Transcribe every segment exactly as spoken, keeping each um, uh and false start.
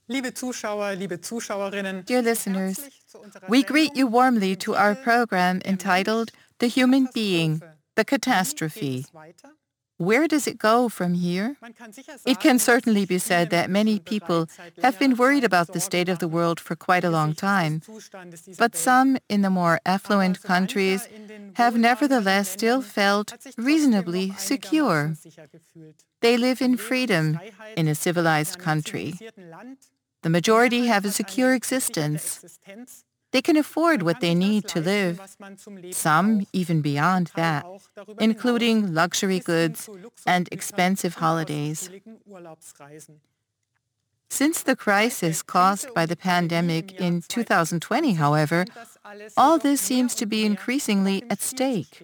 Liebe Zuschauer, liebe Zuschauerinnen, Dear listeners, we greet you warmly to our program entitled The Human Being, the Catastrophe. Where does it go from here? It can certainly be said that many people have been worried about the state of the world for quite a long time, but some in the more affluent countries have nevertheless still felt reasonably secure. They live in freedom in a civilized country. The majority have a secure existence. They can afford what they need to live, some even beyond that, including luxury goods and expensive holidays. Since the crisis caused by the pandemic in two thousand twenty, however, all this seems to be increasingly at stake.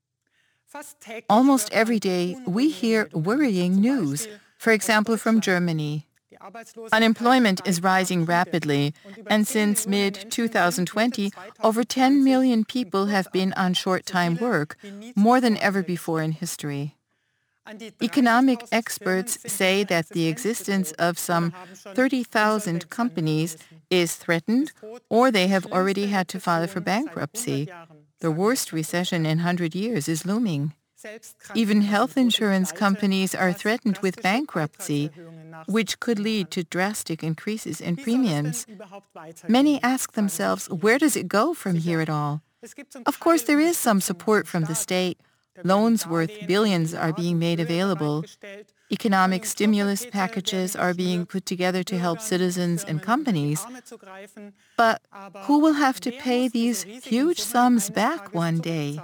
Almost every day, we hear worrying news, for example, from Germany. Unemployment is rising rapidly, and since mid twenty twenty, over ten million people have been on short-time work, more than ever before in history. Economic experts say that the existence of some thirty thousand companies is threatened, or they have already had to file for bankruptcy. The worst recession in one hundred years is looming. Even health insurance companies are threatened with bankruptcy, which could lead to drastic increases in premiums. Many ask themselves, where does it go from here at all? Of course, there is some support from the state. Loans worth billions are being made available. Economic stimulus packages are being put together to help citizens and companies. But who will have to pay these huge sums back one day?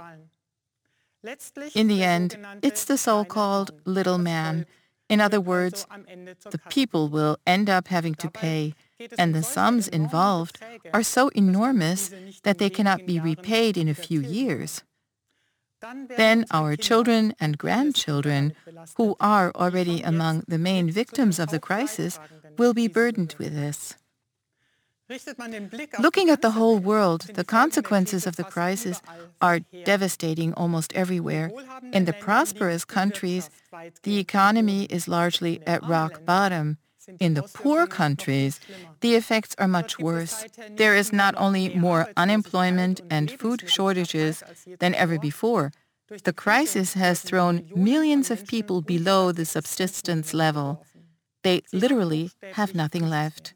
In the end, it's the so-called little man. In other words, the people will end up having to pay, and the sums involved are so enormous that they cannot be repaid in a few years. Then our children and grandchildren, who are already among the main victims of the crisis, will be burdened with this. Looking at the whole world, the consequences of the crisis are devastating almost everywhere. In the prosperous countries, the economy is largely at rock bottom. In the poor countries, the effects are much worse. There is not only more unemployment and food shortages than ever before. The crisis has thrown millions of people below the subsistence level. They literally have nothing left.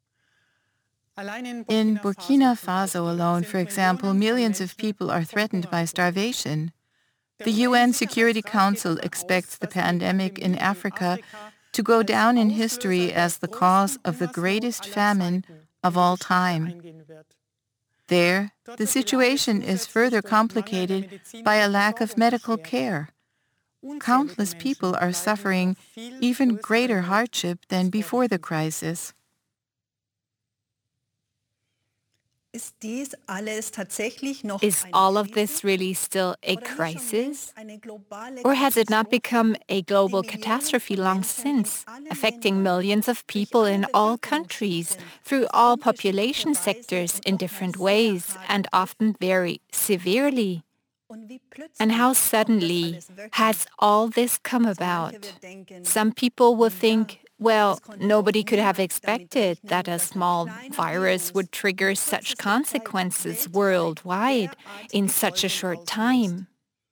In Burkina Faso alone, for example, millions of people are threatened by starvation. The U N Security Council expects the pandemic in Africa to go down in history as the cause of the greatest famine of all time. There, the situation is further complicated by a lack of medical care. Countless people are suffering even greater hardship than before the crisis. Is all of this really still a crisis? Or has it not become a global catastrophe long since, affecting millions of people in all countries, through all population sectors in different ways, and often very severely? And how suddenly has all this come about? Some people will think, well, nobody could have expected that a small virus would trigger such consequences worldwide in such a short time.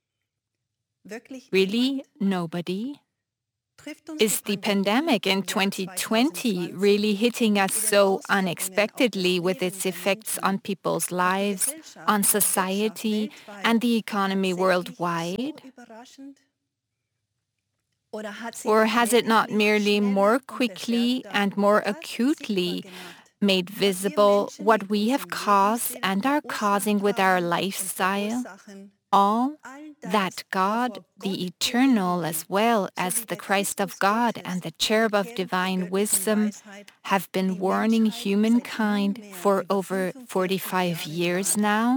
Really, nobody? Is the pandemic in twenty twenty really hitting us so unexpectedly with its effects on people's lives, on society, and the economy worldwide? Or has it not merely more quickly and more acutely made visible what we have caused and are causing with our lifestyle? All that God, the Eternal, as well as the Christ of God and the Cherub of Divine Wisdom, have been warning humankind for over forty-five years now?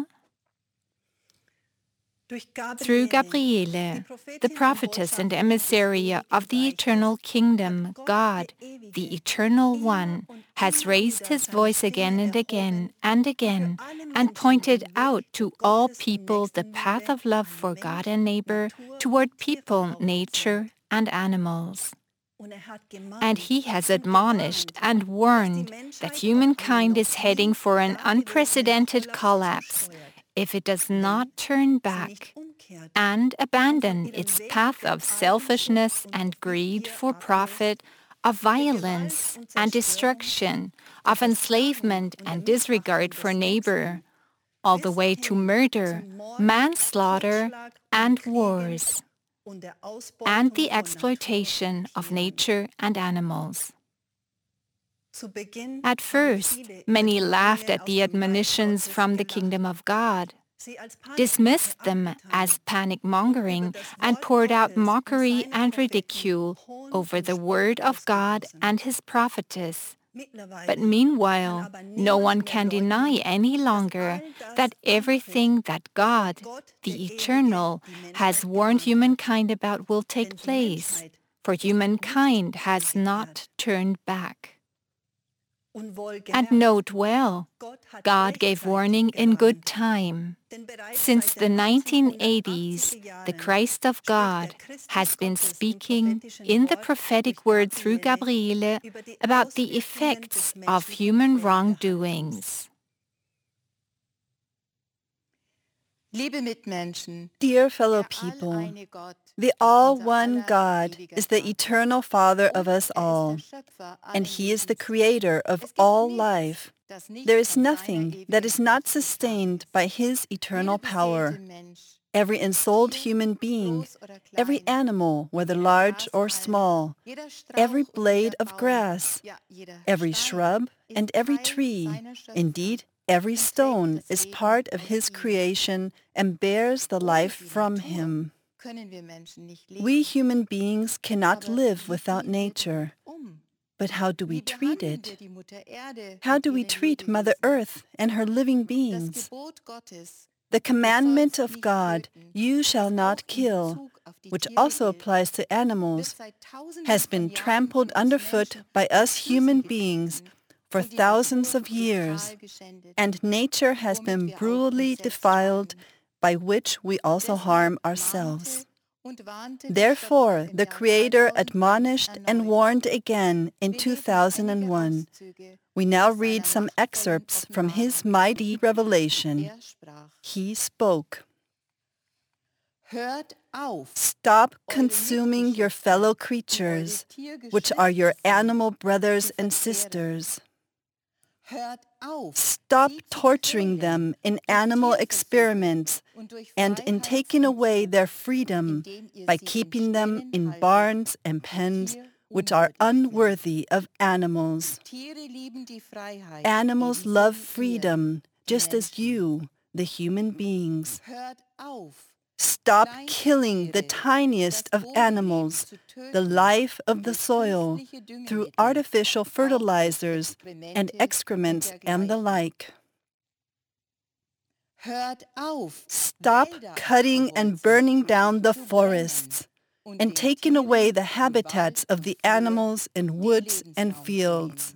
Through Gabriele, the prophetess and emissary of the eternal kingdom, God, the Eternal One, has raised his voice again and again and again and pointed out to all people the path of love for God and neighbor toward people, nature, and animals. And he has admonished and warned that humankind is heading for an unprecedented collapse if it does not turn back and abandon its path of selfishness and greed for profit, of violence and destruction, of enslavement and disregard for neighbor, all the way to murder, manslaughter, and wars, and the exploitation of nature and animals. At first, many laughed at the admonitions from the kingdom of God, dismissed them as panic-mongering, and poured out mockery and ridicule over the word of God and his prophetess. But meanwhile, no one can deny any longer that everything that God, the Eternal, has warned humankind about will take place, for humankind has not turned back. And note well, God gave warning in good time. Since the nineteen eighties, the Christ of God has been speaking in the prophetic word through Gabriele about the effects of human wrongdoings. Dear fellow people, the all-one God is the eternal Father of us all, and He is the creator of all life. There is nothing that is not sustained by His eternal power. Every ensouled human being, every animal, whether large or small, every blade of grass, every shrub, and every tree, indeed, every stone is part of His creation and bears the life from Him. We human beings cannot live without nature. But how do we treat it? How do we treat Mother Earth and her living beings? The commandment of God, "You shall not kill," which also applies to animals, has been trampled underfoot by us human beings for thousands of years, and nature has been brutally defiled, by which we also harm ourselves. Therefore, the Creator admonished and warned again in two thousand one. We now read some excerpts from His mighty revelation. He spoke, "Stop consuming your fellow creatures, which are your animal brothers and sisters. Stop torturing them in animal experiments and in taking away their freedom by keeping them in barns and pens which are unworthy of animals. Animals love freedom just as you, the human beings. Stop killing the tiniest of animals, the life of the soil, through artificial fertilizers and excrements and the like. Stop cutting and burning down the forests and taking away the habitats of the animals in woods and fields.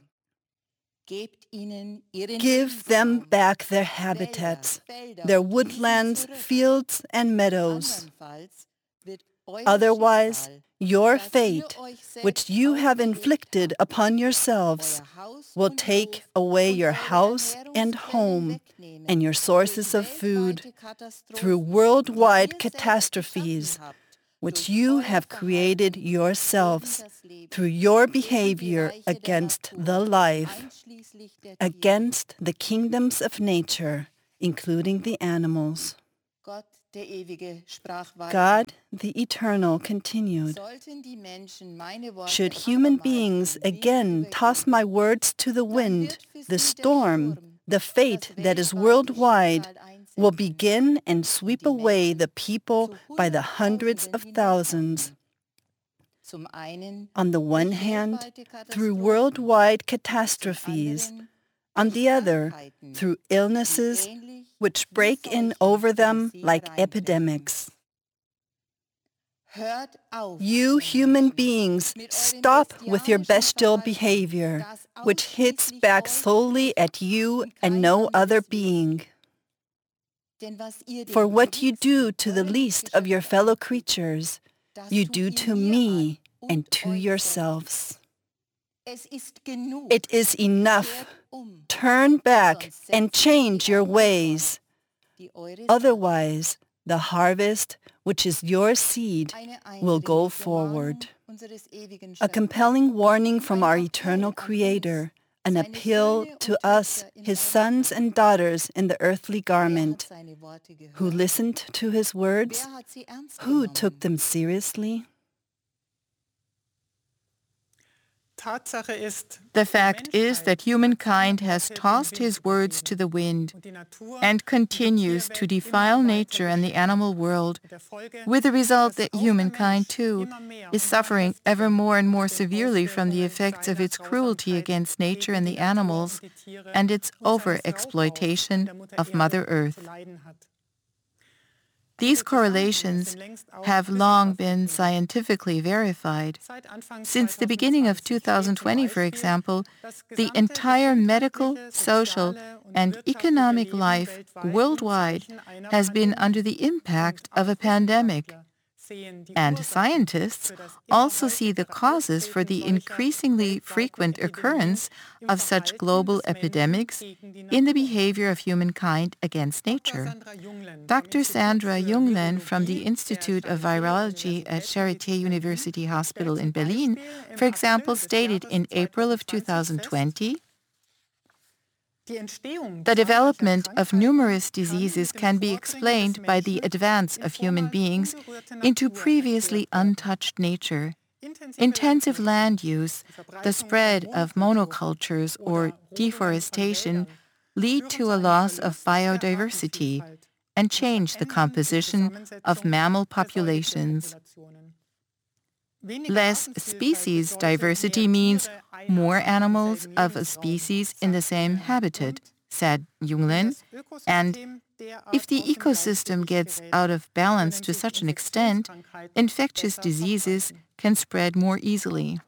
Give them back their habitats, their woodlands, fields, and meadows. Otherwise, your fate, which you have inflicted upon yourselves, will take away your house and home and your sources of food through worldwide catastrophes, which you have created yourselves through your behavior against the life, against the kingdoms of nature, including the animals." God, the Eternal, continued, "Should human beings again toss my words to the wind, the storm, the fate that is worldwide will begin and sweep away the people by the hundreds of thousands. On the one hand, through worldwide catastrophes, on the other, through illnesses which break in over them like epidemics. You human beings, stop with your bestial behavior, which hits back solely at you and no other being. For what you do to the least of your fellow creatures, you do to me, and to yourselves. It is enough. Turn back and change your ways. Otherwise, the harvest, which is your seed, will go forward. A compelling warning from our eternal Creator, an appeal to us, His sons and daughters in the earthly garment. Who listened to His words? Who took them seriously? The fact is that humankind has tossed his words to the wind and continues to defile nature and the animal world, with the result that humankind, too, is suffering ever more and more severely from the effects of its cruelty against nature and the animals and its over-exploitation of Mother Earth. These correlations have long been scientifically verified. Since the beginning of two thousand twenty, for example, the entire medical, social, and economic life worldwide has been under the impact of a pandemic. And scientists also see the causes for the increasingly frequent occurrence of such global epidemics in the behavior of humankind against nature. Doctor Sandra Junglen from the Institute of Virology at Charité University Hospital in Berlin, for example, stated in April of two thousand twenty, the development of numerous diseases can be explained by the advance of human beings into previously untouched nature. Intensive land use, the spread of monocultures or deforestation lead to a loss of biodiversity and change the composition of mammal populations. Less species diversity means more animals of a species in the same habitat, said Junglen, and if the ecosystem gets out of balance to such an extent, infectious diseases can spread more easily.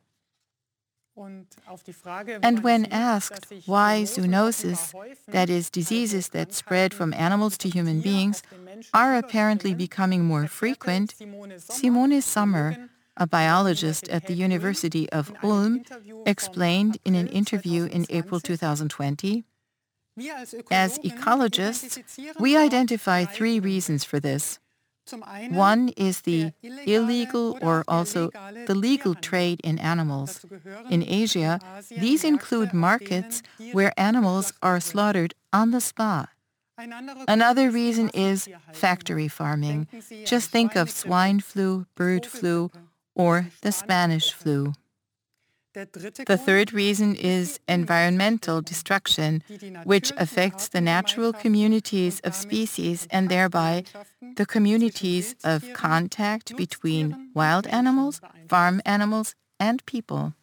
And when asked why zoonosis, that is, diseases that spread from animals to human beings, are apparently becoming more frequent, Simone Sommer, a biologist at the University of Ulm, explained in an interview in April two thousand twenty, as ecologists, we identify three reasons for this. One is the illegal or also the legal trade in animals. In Asia, these include markets where animals are slaughtered on the spot. Another reason is factory farming. Just think of swine flu, bird flu, or the Spanish flu. The third reason is environmental destruction, which affects the natural communities of species and thereby the communities of contact between wild animals, farm animals, and people.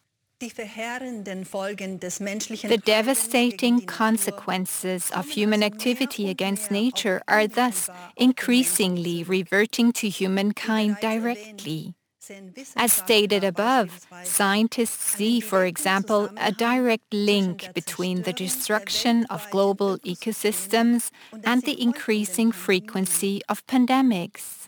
The devastating consequences of human activity against nature are thus increasingly reverting to humankind directly. As stated above, scientists see, for example, a direct link between the destruction of global ecosystems and the increasing frequency of pandemics.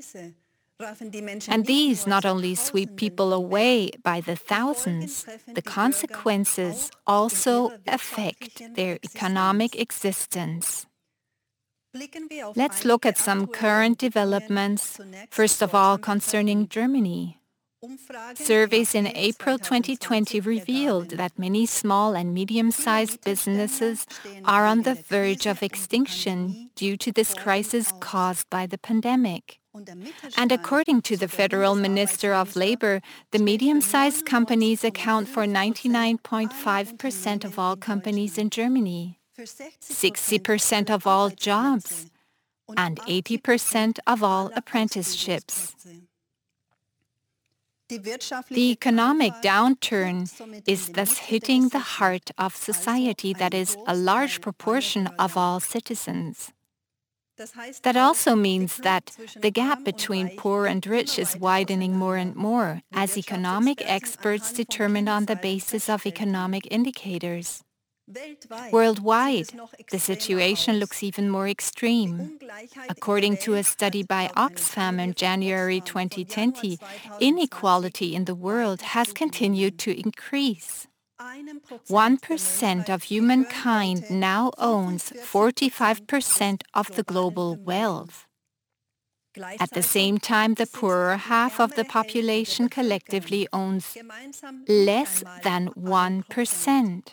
And these not only sweep people away by the thousands, the consequences also affect their economic existence. Let's look at some current developments, first of all concerning Germany. Surveys in April twenty twenty revealed that many small and medium-sized businesses are on the verge of extinction due to this crisis caused by the pandemic. And according to the Federal Minister of Labor, the medium-sized companies account for ninety-nine point five percent of all companies in Germany, sixty percent of all jobs, and eighty percent of all apprenticeships. The economic downturn is thus hitting the heart of society, that is, a large proportion of all citizens. That also means that the gap between poor and rich is widening more and more, as economic experts determine on the basis of economic indicators. Worldwide, the situation looks even more extreme. According to a study by Oxfam in January twenty twenty, inequality in the world has continued to increase. One percent of humankind now owns forty-five percent of the global wealth. At the same time, the poorer half of the population collectively owns less than one percent.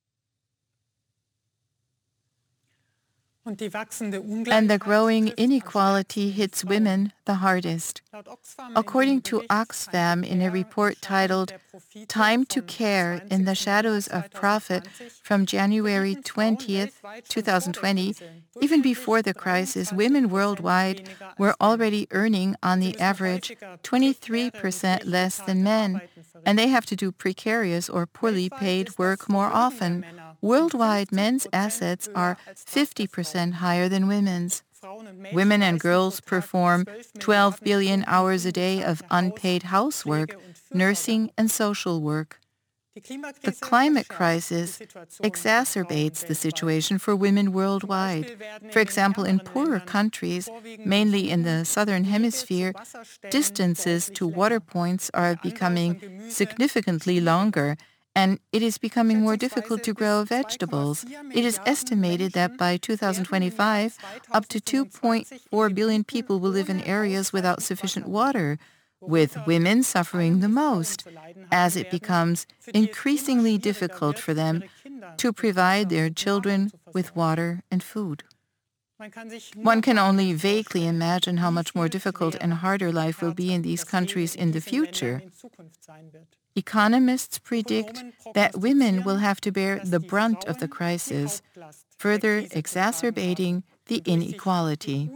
And the growing inequality hits women the hardest. According to Oxfam, in a report titled Time to Care in the Shadows of Profit from January twentieth, twenty twenty, even before the crisis, women worldwide were already earning, on the average, twenty-three percent less than men, and they have to do precarious or poorly paid work more often. Worldwide, men's assets are fifty percent higher than women's. Women and girls perform twelve billion hours a day of unpaid housework, nursing, and social work. The climate crisis exacerbates the situation for women worldwide. For example, in poorer countries, mainly in the southern hemisphere, distances to water points are becoming significantly longer, and it is becoming more difficult to grow vegetables. It is estimated that by two thousand twenty-five, up to two point four billion people will live in areas without sufficient water, with women suffering the most, as it becomes increasingly difficult for them to provide their children with water and food. One can only vaguely imagine how much more difficult and harder life will be in these countries in the future. Economists predict that women will have to bear the brunt of the crisis, further exacerbating the inequality.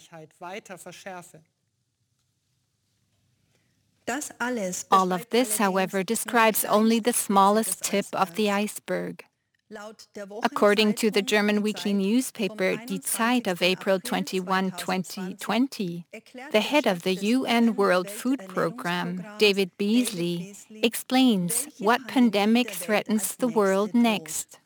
All of this, however, describes only the smallest tip of the iceberg. According to the German weekly newspaper Die Zeit of April twenty-first, twenty twenty, the head of the U N World Food Programme, David Beasley, explains what pandemic threatens the world next.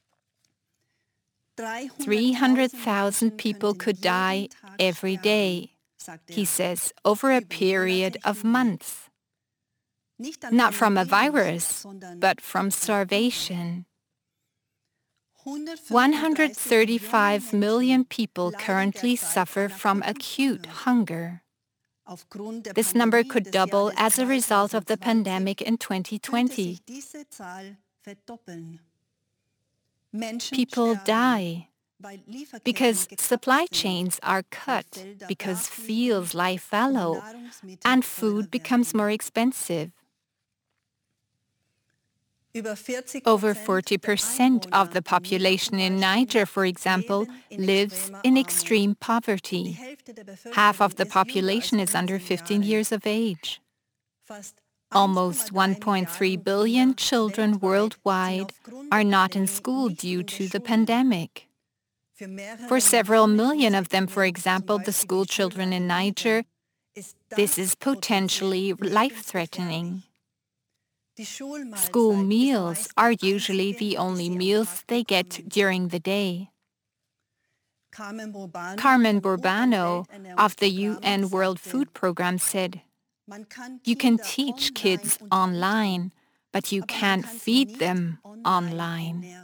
three hundred thousand people could die every day, he says, over a period of months. Not from a virus, but from starvation. one hundred thirty-five million people currently suffer from acute hunger. This number could double as a result of the pandemic in twenty twenty. People die because supply chains are cut, because fields lie fallow, and food becomes more expensive. Over forty percent of the population in Niger, for example, lives in extreme poverty. Half of the population is under fifteen years of age. Almost one point three billion children worldwide are not in school due to the pandemic. For several million of them, for example, the school children in Niger, this is potentially life-threatening. School meals are usually the only meals they get during the day. Carmen Burbano of the U N World Food Programme said, "You can teach kids online, but you can't feed them online."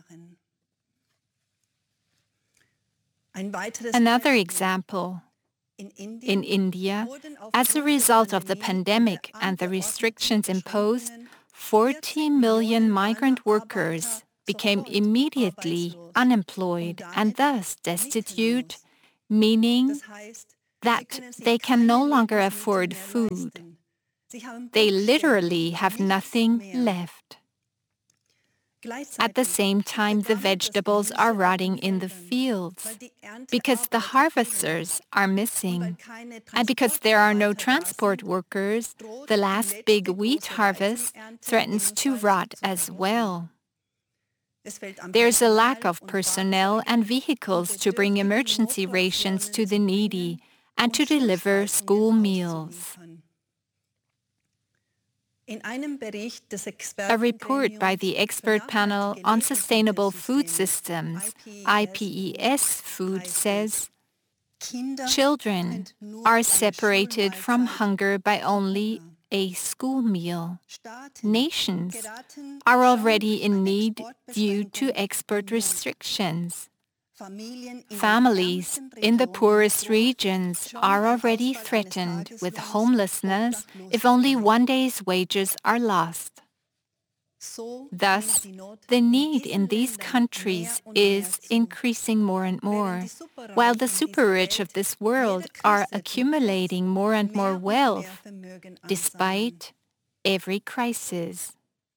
Another example. In India, as a result of the pandemic and the restrictions imposed, forty million migrant workers became immediately unemployed and thus destitute, meaning that they can no longer afford food. They literally have nothing left. At the same time, the vegetables are rotting in the fields because the harvesters are missing. And because there are no transport workers, the last big wheat harvest threatens to rot as well. There's a lack of personnel and vehicles to bring emergency rations to the needy and to deliver school meals. A report by the Expert Panel on Sustainable Food Systems, I P E S Food, says children are separated from hunger by only a school meal. Nations are already in need due to export restrictions. Families in the poorest regions are already threatened with homelessness if only one day's wages are lost. Thus, the need in these countries is increasing more and more, while the super-rich of this world are accumulating more and more wealth, despite every crisis.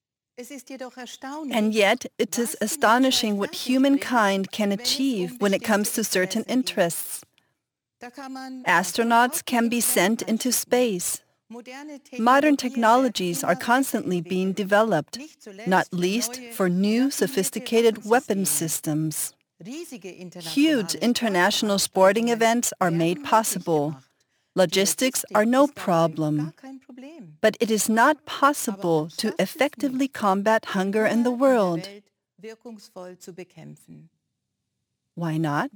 And yet, it is astonishing what humankind can achieve when it comes to certain interests. Astronauts can be sent into space. Modern technologies are constantly being developed, not least for new sophisticated weapon systems. Huge international sporting events are made possible. Logistics are no problem. But it is not possible to effectively combat hunger in the world. Why not?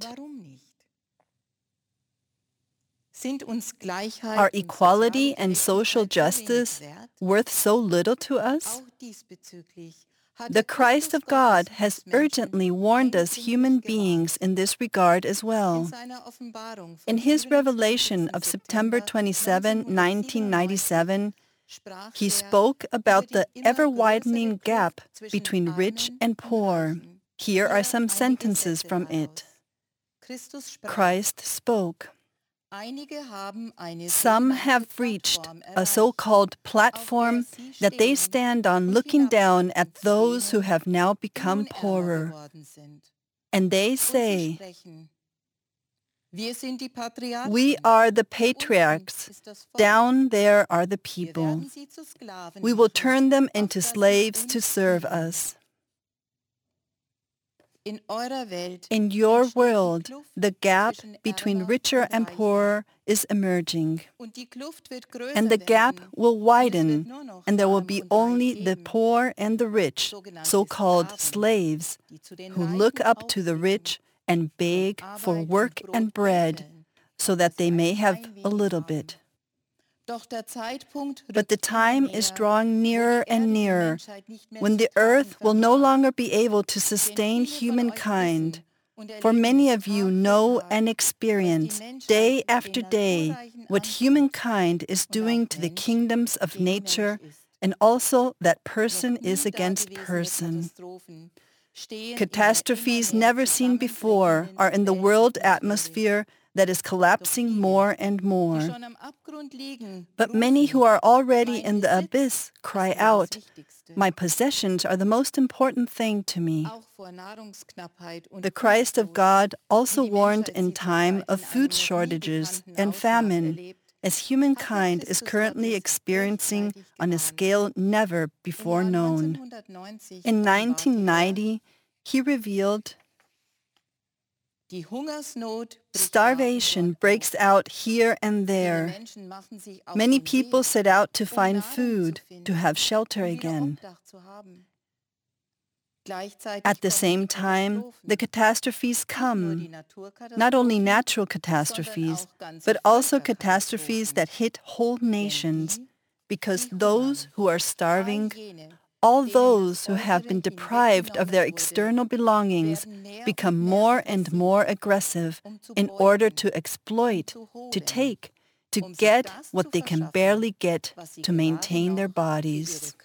Are equality and social justice worth so little to us? The Christ of God has urgently warned us human beings in this regard as well. In his revelation of September twenty-seventh, nineteen ninety-seven, he spoke about the ever-widening gap between rich and poor. Here are some sentences from it. Christ spoke. Some have reached a so-called platform that they stand on looking down at those who have now become poorer. And they say, "We are the patriarchs. Down there are the people. We will turn them into slaves to serve us." In your world, the gap between richer and poorer is emerging. And the gap will widen, and there will be only the poor and the rich, so-called slaves, who look up to the rich and beg for work and bread, so that they may have a little bit. But the time is drawing nearer and nearer, when the earth will no longer be able to sustain humankind. For many of you know and experience, day after day, what humankind is doing to the kingdoms of nature, and also that person is against person. Catastrophes never seen before are in the world atmosphere that is collapsing more and more. But many who are already in the abyss cry out, "My possessions are the most important thing to me." The Christ of God also warned in time of food shortages and famine, as humankind is currently experiencing on a scale never before known. In nineteen ninety, he revealed, "Starvation breaks out here and there. Many people set out to find food, to have shelter again. At the same time, the catastrophes come, not only natural catastrophes, but also catastrophes that hit whole nations, because those who are starving, all those who have been deprived of their external belongings, become more and more aggressive in order to exploit, to take, to get what they can barely get to maintain their bodies."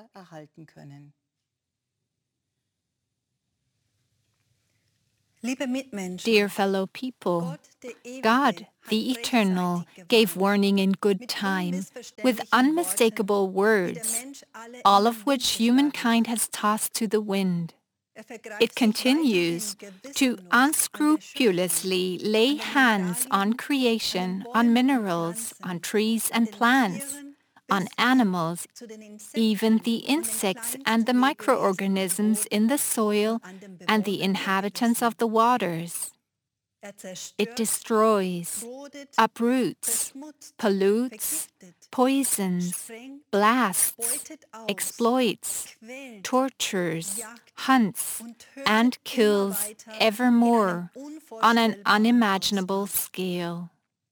Dear fellow people, God, the Eternal, gave warning in good time, with unmistakable words, all of which humankind has tossed to the wind. It continues to unscrupulously lay hands on creation, on minerals, on trees and plants, on animals, even the insects and the microorganisms in the soil and the inhabitants of the waters. It destroys, uproots, pollutes, poisons, blasts, exploits, tortures, hunts, and kills evermore on an unimaginable scale.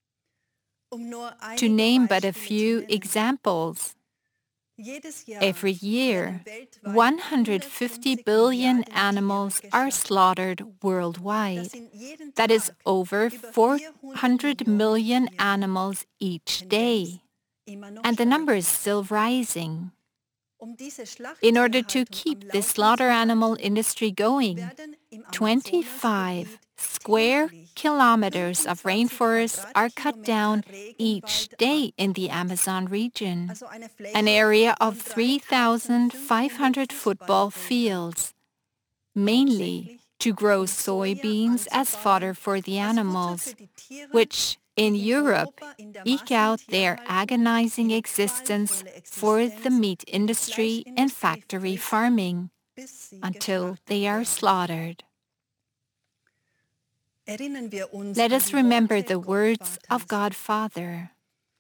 To name but a few examples, every year, one hundred fifty billion animals are slaughtered worldwide. That is over four hundred million animals each day. And the number is still rising. In order to keep the slaughter animal industry going, twenty-five square kilometers of rainforests are cut down each day in the Amazon region, an area of three thousand five hundred football fields, mainly to grow soybeans as fodder for the animals, which in Europe eke out their agonizing existence for the meat industry and factory farming until they are slaughtered. Let us remember the words of God Father.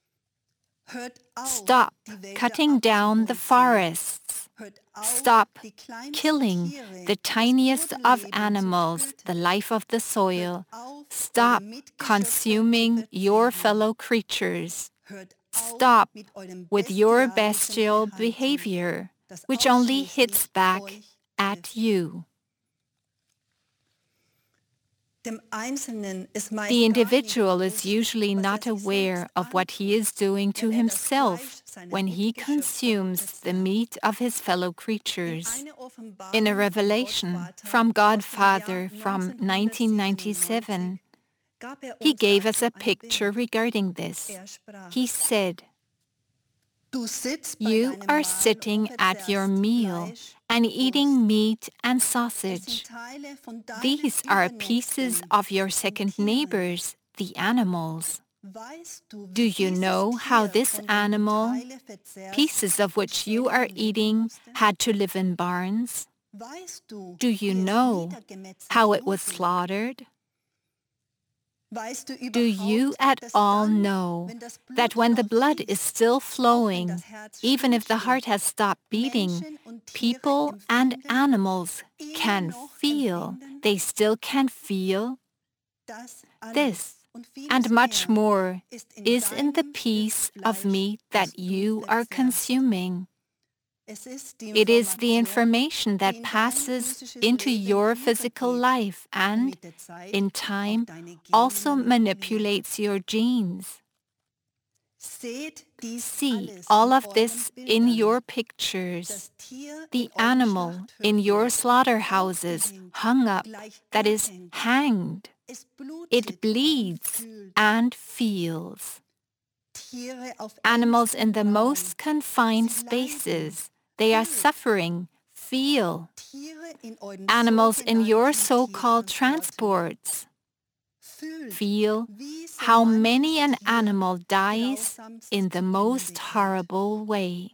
Stop cutting down the forests. Stop killing the tiniest of animals, the life of the soil. Stop consuming your fellow creatures. Stop with your bestial behavior, which only hits back at you. The individual is usually not aware of what he is doing to himself when he consumes the meat of his fellow creatures. In a revelation from God Father from nineteen ninety-seven, he gave us a picture regarding this. He said, "You are sitting at your meal and eating meat and sausage. These are pieces of your second neighbors, the animals. Do you know how this animal, pieces of which you are eating, had to live in barns? Do you know how it was slaughtered? Do you at all know that when the blood is still flowing, even if the heart has stopped beating, people and animals can feel, they still can feel? This and much more is in the piece of meat that you are consuming. It is the information that passes into your physical life and, in time, also manipulates your genes. See all of this in your pictures. The animal in your slaughterhouses hung up, that is, hanged. It bleeds and feels. Animals in the most confined spaces, they are suffering, feel. Animals in your so-called transports, feel how many an animal dies in the most horrible way.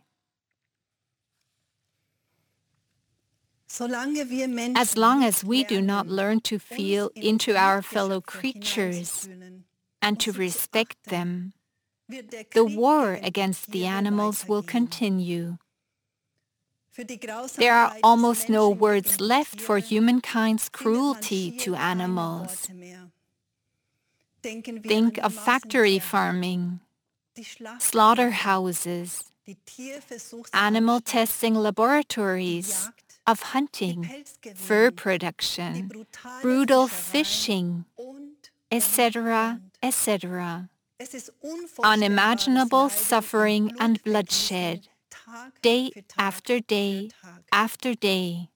As long as we do not learn to feel into our fellow creatures and to respect them, the war against the animals will continue. There are almost no words left for humankind's cruelty to animals. Think of factory farming, slaughterhouses, animal testing laboratories, of hunting, fur production, brutal fishing, et cetera, et cetera. Unimaginable suffering and bloodshed, day after day after day.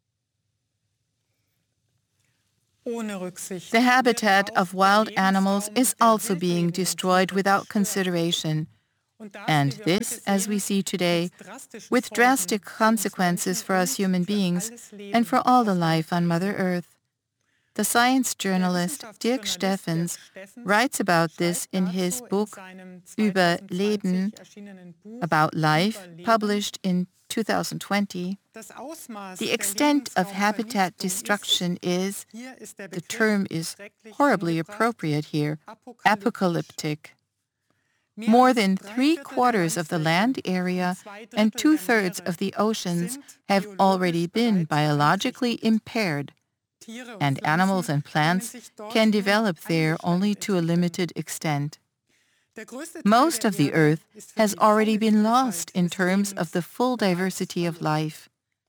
The habitat of wild animals is also being destroyed without consideration, and this, as we see today, with drastic consequences for us human beings and for all the life on Mother Earth. The science journalist Dirk Steffens writes about this in his book Über Leben, about life, published in two thousand twenty. The extent of habitat destruction is, the term is horribly appropriate here, apocalyptic. More than three quarters of the land area and two-thirds of the oceans have already been biologically impaired, and animals and plants can develop there only to a limited extent. Most of the Earth has already been lost in terms of the full diversity of life.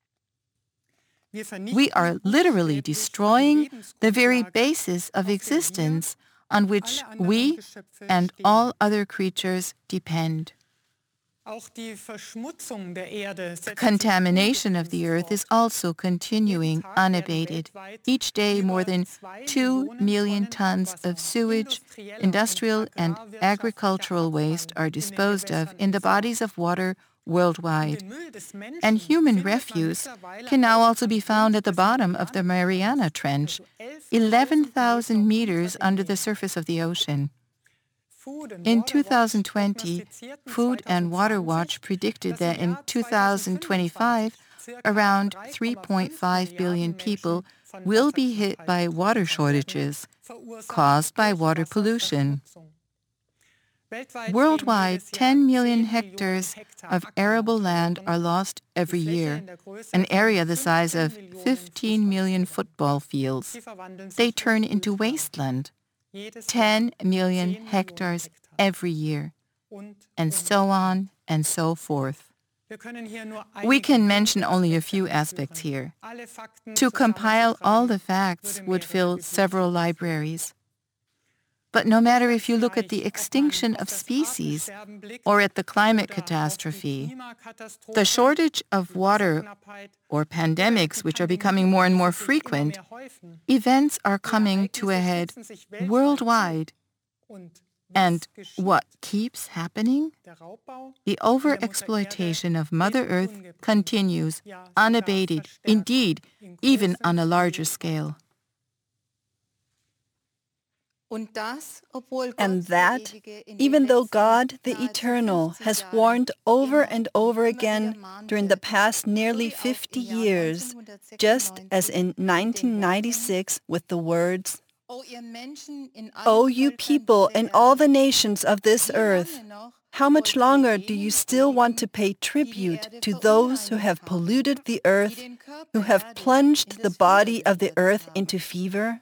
We are literally destroying the very basis of existence on which we and all other creatures depend. The contamination of the earth is also continuing unabated. Each day, more than two million tons of sewage, industrial and agricultural waste are disposed of in the bodies of water worldwide. And human refuse can now also be found at the bottom of the Mariana Trench, eleven thousand meters under the surface of the ocean. In two thousand twenty, Food and Water Watch predicted that in two thousand twenty-five, around three point five billion people will be hit by water shortages caused by water pollution. Worldwide, ten million hectares of arable land are lost every year, an area the size of fifteen million football fields. They turn into wasteland, ten million hectares every year, and so on and so forth. We can mention only a few aspects here. To compile all the facts would fill several libraries. But no matter if you look at the extinction of species or at the climate catastrophe, the shortage of water or pandemics, which are becoming more and more frequent, events are coming to a head worldwide. And what keeps happening? The overexploitation of Mother Earth continues unabated, indeed, even on a larger scale. And that, even though God, the Eternal, has warned over and over again during the past nearly fifty years, just as in nineteen ninety-six with the words, "O you people in all the nations of this earth, how much longer do you still want to pay tribute to those who have polluted the earth, who have plunged the body of the earth into fever?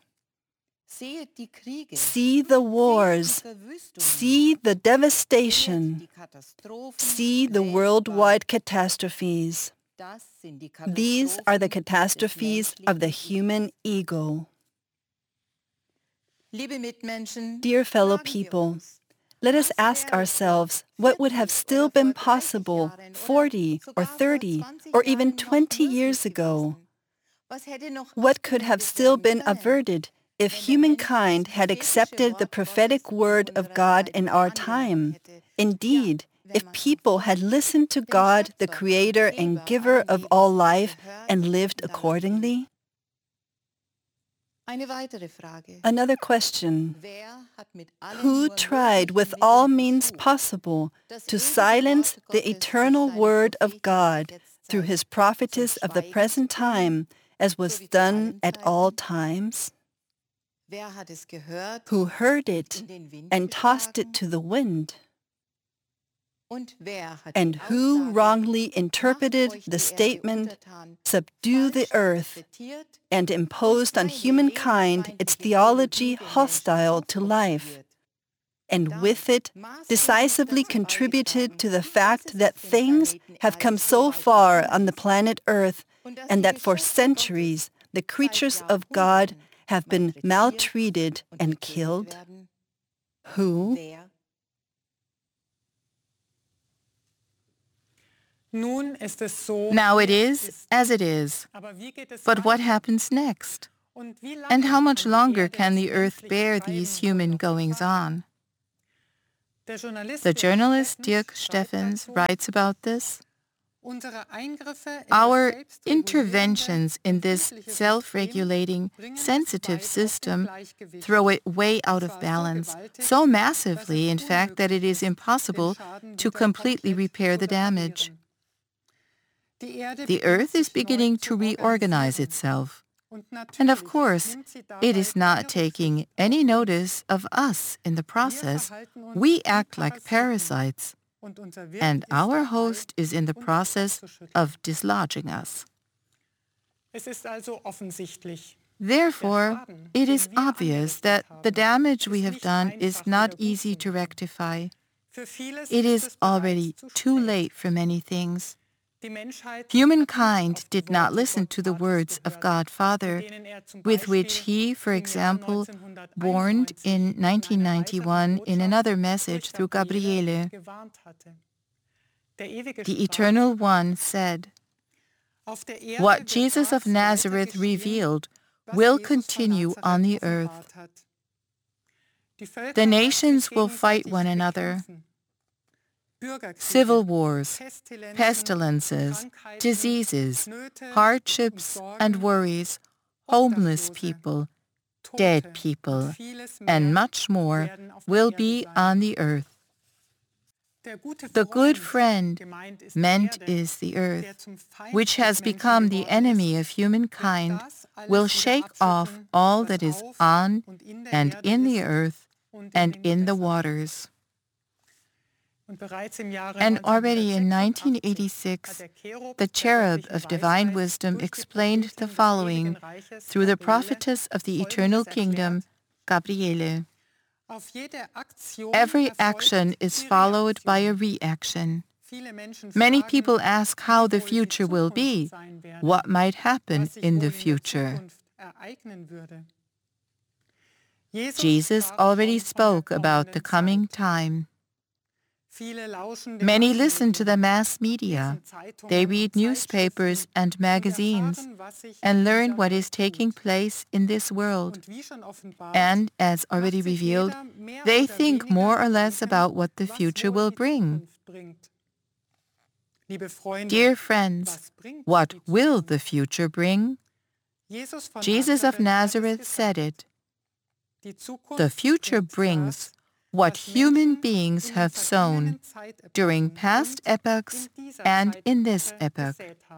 See the wars, see the devastation, see the worldwide catastrophes. These are the catastrophes of the human ego." Dear fellow people, let us ask ourselves what would have still been possible forty or thirty or even twenty years ago. What could have still been averted if humankind had accepted the prophetic word of God in our time? Indeed, if people had listened to God, the Creator and Giver of all life, and lived accordingly? Another question. Who tried with all means possible to silence the eternal word of God through his prophetess of the present time, as was done at all times? Who heard it and tossed it to the wind? And who wrongly interpreted the statement, "Subdue the earth," and imposed on humankind its theology hostile to life, and with it decisively contributed to the fact that things have come so far on the planet Earth, and that for centuries the creatures of God have been maltreated and killed? Who? Now it is as it is. But what happens next? And how much longer can the earth bear these human goings-on? The journalist Dirk Steffens writes about this. Our interventions in this self-regulating, sensitive system throw it way out of balance, so massively, in fact, that it is impossible to completely repair the damage. The Earth is beginning to reorganize itself. And of course, it is not taking any notice of us in the process. We act like parasites, and our host is in the process of dislodging us. Therefore, it is obvious that the damage we have done is not easy to rectify. It is already too late for many things. Humankind did not listen to the words of God Father, with which he, for example, warned in nineteen ninety-one in another message through Gabriele. The Eternal One said, "What Jesus of Nazareth revealed will continue on the earth. The nations will fight one another. Civil wars, pestilences, diseases, hardships and worries, homeless people, dead people, and much more will be on the earth. The good friend, meant is the earth, which has become the enemy of humankind, will shake off all that is on and in the earth and in the waters." And already in nineteen eighty-six, the cherub of divine wisdom explained the following through the prophetess of the eternal kingdom, Gabriele. Every action is followed by a reaction. Many people ask how the future will be, what might happen in the future. Jesus already spoke about the coming time. Many listen to the mass media. They read newspapers and magazines and learn what is taking place in this world. And, as already revealed, they think more or less about what the future will bring. Dear friends, what will the future bring? Jesus of Nazareth said it. The future brings what human beings have sown during past epochs and in this epoch.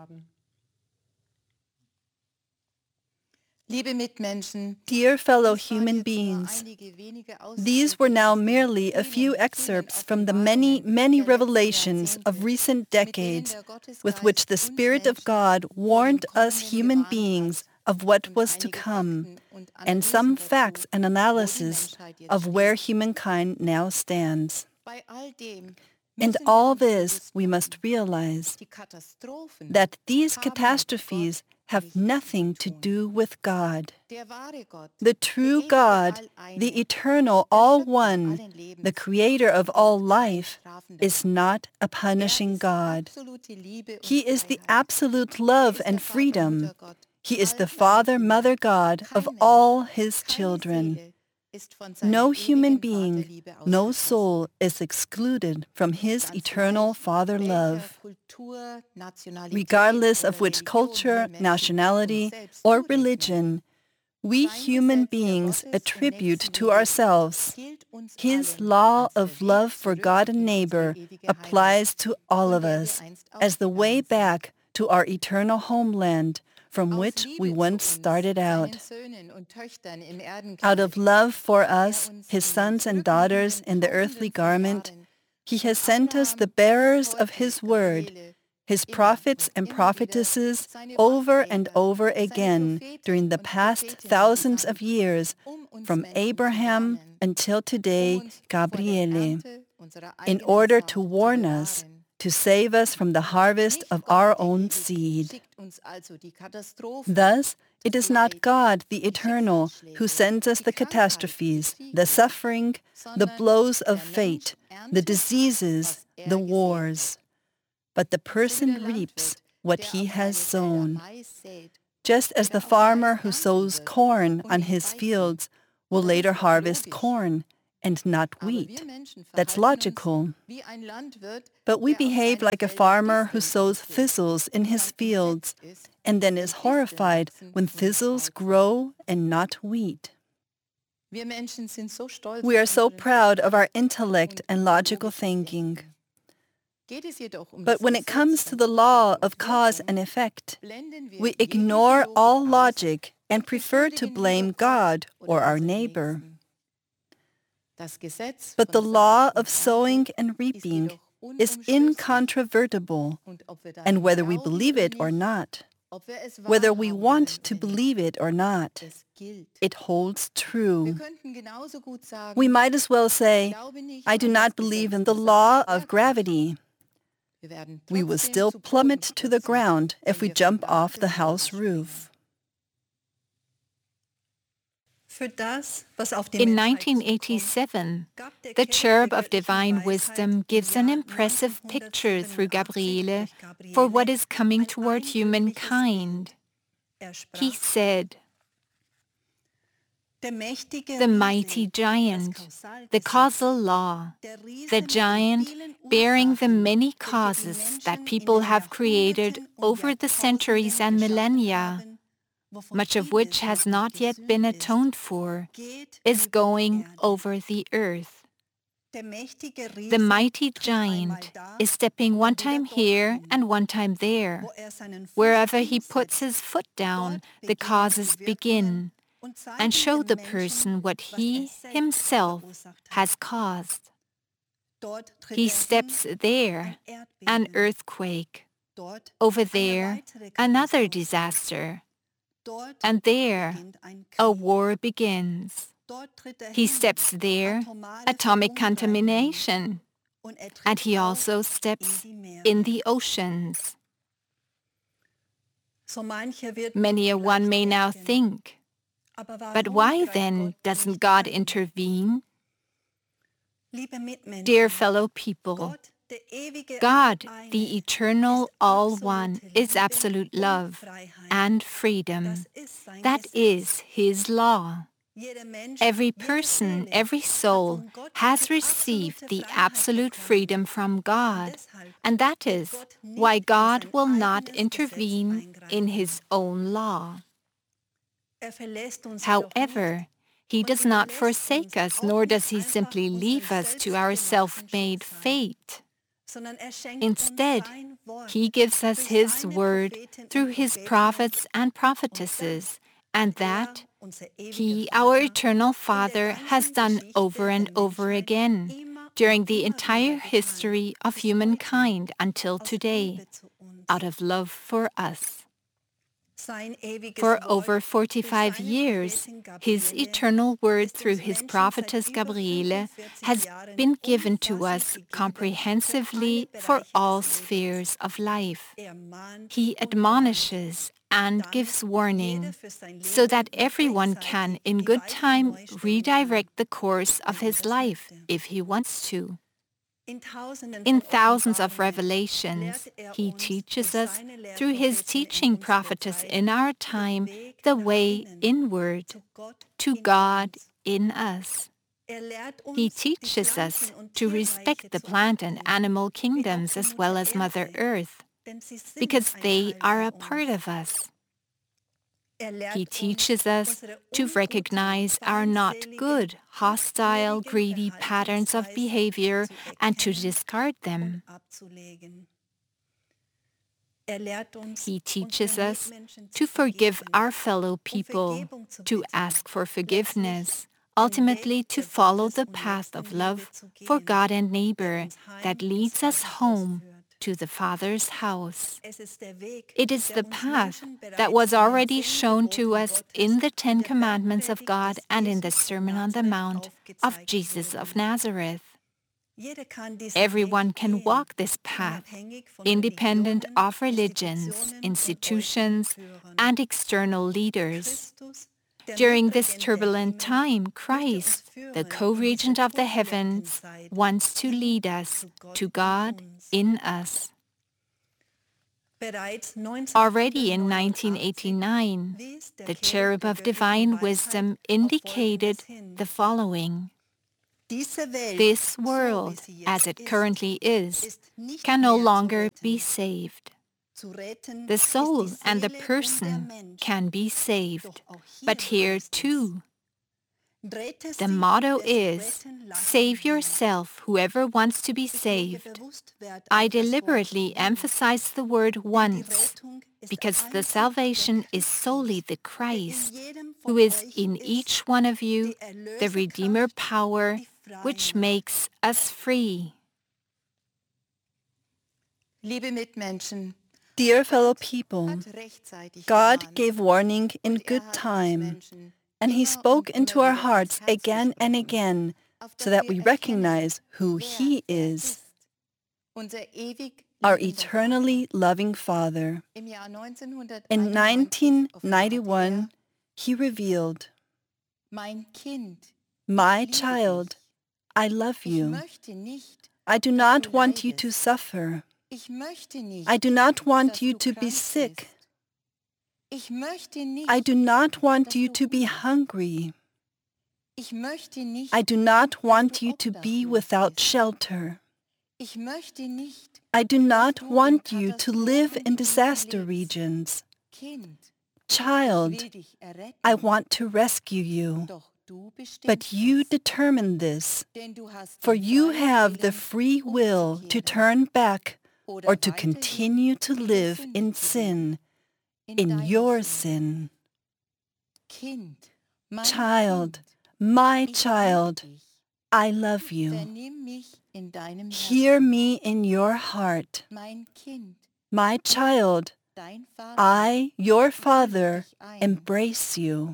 Dear fellow human beings, these were now merely a few excerpts from the many, many revelations of recent decades with which the Spirit of God warned us human beings of what was to come, and some facts and analysis of where humankind now stands. In all this, we must realize that these catastrophes have nothing to do with God. The true God, the eternal All One, the Creator of all life, is not a punishing God. He is the absolute love and freedom. He is the Father, Mother God of all His children. No human being, no soul is excluded from His eternal Father love. Regardless of which culture, nationality, or religion, we human beings attribute to ourselves. His law of love for God and neighbor applies to all of us as the way back to our eternal homeland, from which we once started out. Out of love for us, His sons and daughters in the earthly garment, He has sent us the bearers of His word, His prophets and prophetesses, over and over again during the past thousands of years, from Abraham until today, Gabriele, in order to warn us, to save us from the harvest of our own seed. Thus, it is not God, the Eternal, who sends us the catastrophes, the suffering, the blows of fate, the diseases, the wars. But the person reaps what he has sown. Just as the farmer who sows corn on his fields will later harvest corn, and not wheat. That's logical. But we behave like a farmer who sows thistles in his fields and then is horrified when thistles grow and not wheat. We are so proud of our intellect and logical thinking. But when it comes to the law of cause and effect, we ignore all logic and prefer to blame God or our neighbor. But the law of sowing and reaping is incontrovertible, and whether we believe it or not, whether we want to believe it or not, it holds true. We might as well say, I do not believe in the law of gravity. We will still plummet to the ground if we jump off the house roof. In nineteen eighty-seven, the Cherub of Divine Wisdom gives an impressive picture through Gabriele for what is coming toward humankind. He said, the mighty giant, the causal law, the giant bearing the many causes that people have created over the centuries and millennia, much of which has not yet been atoned for, is going over the earth. The mighty giant is stepping one time here and one time there. Wherever he puts his foot down, the causes begin and show the person what he himself has caused. He steps there, an earthquake. Over there, another disaster. And there, a war begins. He steps there, atomic contamination. And he also steps in the oceans. Many a one may now think, but why then doesn't God intervene? Dear fellow people, God, the eternal All-One, is absolute love and freedom. That is His law. Every person, every soul has received the absolute freedom from God, and that is why God will not intervene in His own law. However, He does not forsake us, nor does He simply leave us to our self-made fate. Instead, He gives us His word through His prophets and prophetesses, and that He, our eternal Father, has done over and over again during the entire history of humankind until today, out of love for us. For over forty-five years, His eternal word through His prophetess Gabriele has been given to us comprehensively for all spheres of life. He admonishes and gives warning so that everyone can, in good time, redirect the course of his life if he wants to. In thousands of revelations, He teaches us, through His teaching prophetess in our time, the way inward to God in us. He teaches us to respect the plant and animal kingdoms as well as Mother Earth, because they are a part of us. He teaches us to recognize our not good, hostile, greedy patterns of behavior and to discard them. He teaches us to forgive our fellow people, to ask for forgiveness, ultimately to follow the path of love for God and neighbor that leads us home to the Father's house. It is the path that was already shown to us in the Ten Commandments of God and in the Sermon on the Mount of Jesus of Nazareth. Everyone can walk this path, independent of religions, institutions, and external leaders. During this turbulent time, Christ, the co-regent of the heavens, wants to lead us to God in us. Already in nineteen eighty-nine, the Cherub of Divine Wisdom indicated the following. This world, as it currently is, can no longer be saved. The soul and the person can be saved, but here too. The motto is, save yourself, whoever wants to be saved. I deliberately emphasize the word once, because the salvation is solely the Christ, who is in each one of you, the Redeemer power, which makes us free. Dear fellow people, God gave warning in good time, and He spoke into our hearts again and again so that we recognize who He is, our eternally loving Father. In nineteen ninety-one, He revealed, "My child, I love you. I do not want you to suffer. I do not want you to be sick. I do not want you to be hungry. I do not want you to be without shelter. I do not want you to live in disaster regions. Child, I want to rescue you. But you determine this, for you have the free will to turn back or to continue to live in sin, in your sin. Child, my child, I love you. Hear me in your heart. My child, I, your Father, embrace you.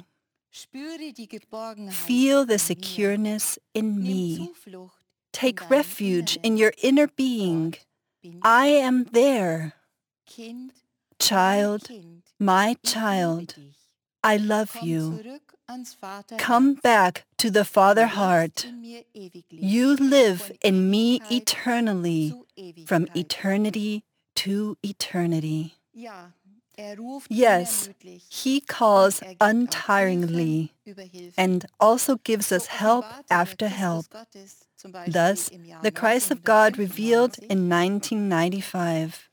Feel the secureness in me. Take refuge in your inner being. I am there. Child, my child, I love you. Come back to the Father heart. You live in me eternally, from eternity to eternity. Yes, He calls untiringly and also gives us help after help. Thus, the Christ of God revealed in nineteen ninety-five.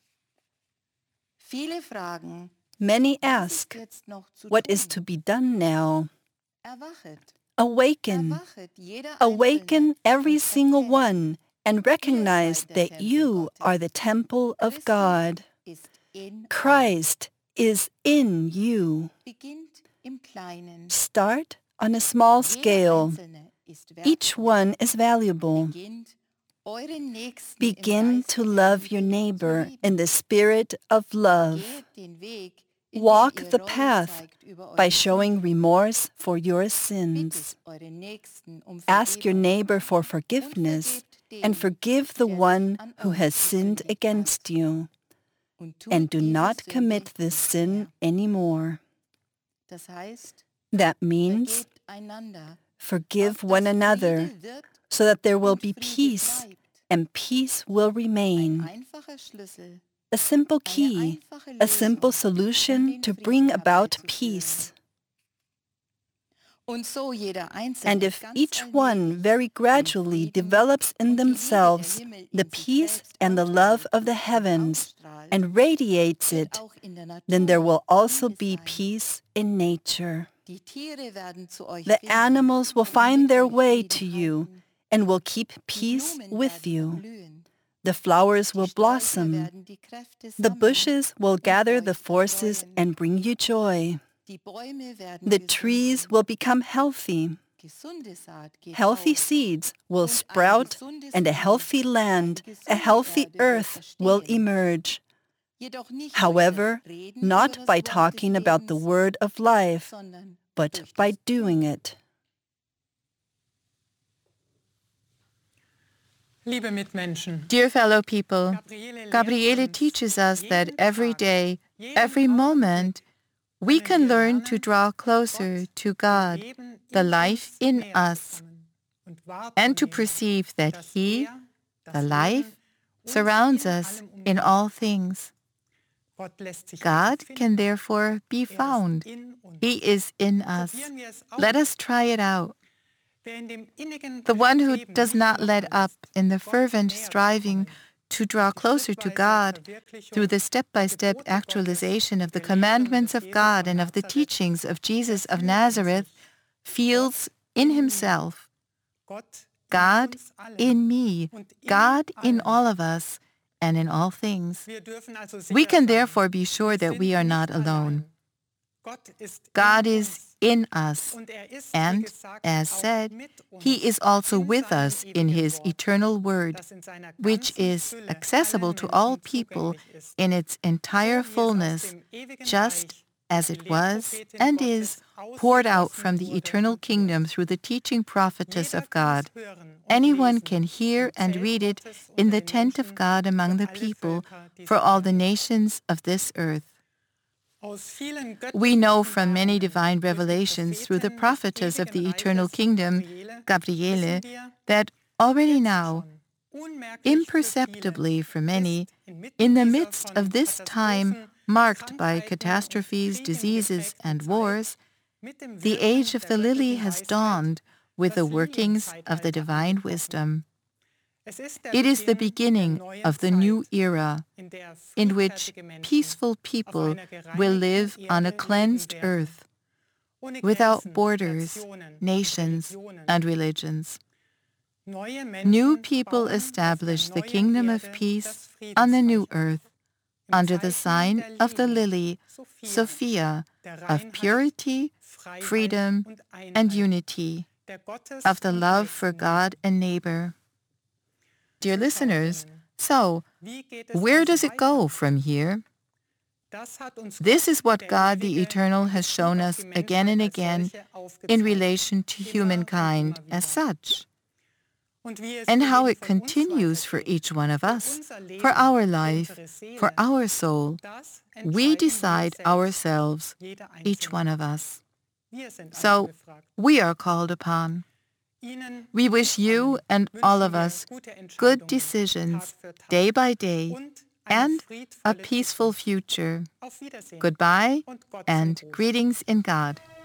Many ask, what is to be done now? Awaken. Awaken every single one and recognize that you are the temple of God. Christ is in you. Start on a small scale. Each one is valuable. Begin to love your neighbor in the spirit of love. Walk the path by showing remorse for your sins. Ask your neighbor for forgiveness and forgive the one who has sinned against you. And do not commit this sin anymore. That means forgive one another so that there will be peace and peace will remain. A simple key, a simple solution to bring about peace. And if each one very gradually develops in themselves the peace and the love of the heavens and radiates it, then there will also be peace in nature. The animals will find their way to you and will keep peace with you. The flowers will blossom. The bushes will gather the forces and bring you joy. The trees will become healthy. Healthy seeds will sprout, and a healthy land, a healthy earth will emerge. However, not by talking about the word of life, but by doing it. Dear fellow people, Gabriele teaches us that every day, every moment, we can learn to draw closer to God, the life in us, and to perceive that He, the life, surrounds us in all things. God can therefore be found. He is in us. Let us try it out. The one who does not let up in the fervent striving to draw closer to God through the step-by-step actualization of the commandments of God and of the teachings of Jesus of Nazareth feels in himself, God in me, God in all of us, and in all things. We can therefore be sure that we are not alone. God is in us, and, as said, He is also with us in His eternal Word, which is accessible to all people in its entire fullness, just as it was and is poured out from the eternal kingdom through the teaching prophetess of God. Anyone can hear and read it in the tent of God among the people for all the nations of this earth. We know from many divine revelations through the prophetess of the eternal kingdom, Gabriele, that already now, imperceptibly for many, in the midst of this time marked by catastrophes, diseases, and wars, the age of the lily has dawned with the workings of the divine wisdom. It is the beginning of the new era in which peaceful people will live on a cleansed earth, without borders, nations, and religions. New people establish the kingdom of peace on the new earth, under the sign of the lily, Sophia, of purity, freedom, and unity, of the love for God and neighbor. Dear listeners, so, where does it go from here? This is what God the Eternal has shown us again and again in relation to humankind as such, and how it continues for each one of us, for our life, for our soul. We decide ourselves, each one of us. So, we are called upon. We wish you and all of us good decisions day by day and a peaceful future. Goodbye and greetings in God.